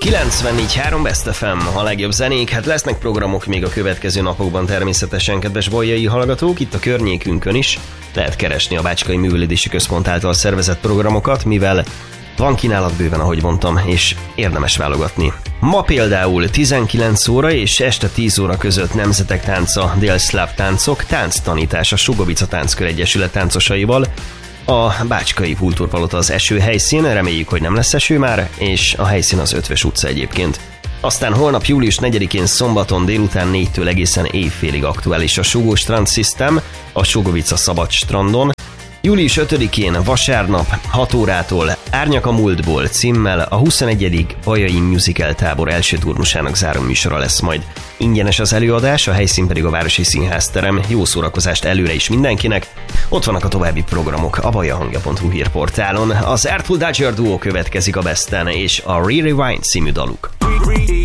94.3 Best FM, a legjobb zenék, hát lesznek programok még a következő napokban természetesen, kedves bolyai hallgatók, itt a környékünkön is lehet keresni a Bácskai Művelődési Központ által szervezett programokat, mivel van kínálat bőven, ahogy mondtam, és érdemes válogatni. Ma például 19 óra és este 10 óra között Nemzetek Tánca, délszláv táncok, tánctanítás a Sugovica Tánckör Egyesület táncosaival. A Bácskai Kultúrpalota az eső helyszín, reméljük, hogy nem lesz eső már, és a helyszín az Ötvös utca egyébként. Aztán holnap július 4-én szombaton délután 4-től egészen éjfélig aktuális a Sugó Strand System a Sugovica Szabad strandon. Július 5-én vasárnap 6 órától Árnyak a múltból címmel a 21. Bajai Musical tábor első turnusának záró műsora lesz majd. Ingyenes az előadás, a helyszín pedig a Városi Színházterem. Jó szórakozást előre is mindenkinek. Ott vannak a további programok a bajahangja.hu hírportálon. Az Artful Dodger Duo következik a Besten, és a Re-Rewind című daluk.